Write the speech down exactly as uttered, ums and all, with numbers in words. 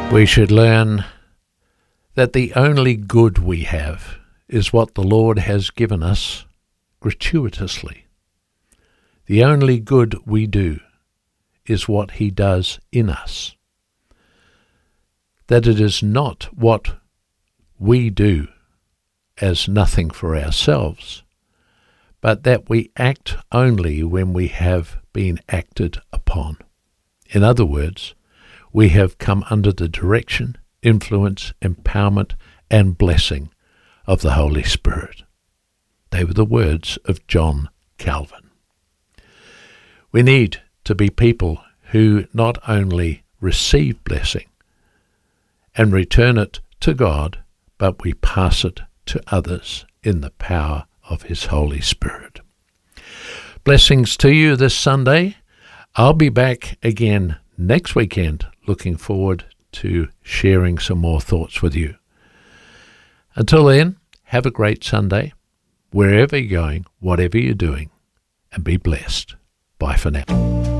We should learn that the only good we have is what the Lord has given us gratuitously. The only good we do is what He does in us. That it is not what we do as nothing for ourselves, but that we act only when we have been acted upon. In other words, we have come under the direction, influence, empowerment, and blessing of the Holy Spirit. They were the words of John Calvin. We need to be people who not only receive blessing and return it to God, but we pass it to others in the power of His Holy Spirit. Blessings to you this Sunday. I'll be back again next weekend, looking forward to sharing some more thoughts with you. Until then, have a great Sunday, wherever you're going, whatever you're doing, and be blessed. Bye for now.